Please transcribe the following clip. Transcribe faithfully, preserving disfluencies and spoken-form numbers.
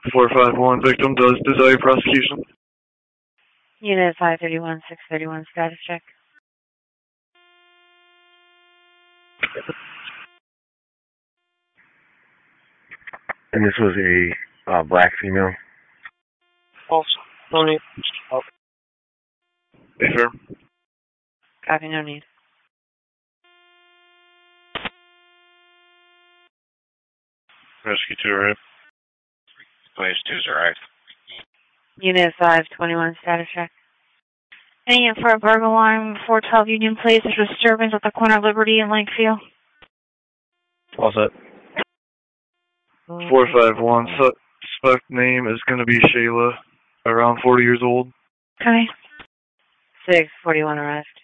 four five one, victim does desire prosecution. Unit five thirty-one, six thirty-one, status check. And this was a uh, black female? False. No need. Oh. Affirm. Copy, no need. Rescue two arrived. Place two's arrived. Unit five twenty-one, status check. Any info for a burglar alarm, four twelve Union Place, there's disturbance at the corner of Liberty and Lakefield. All set. four five one, suspect name is going to be Shayla, around forty years old. Okay. six forty-one arrived.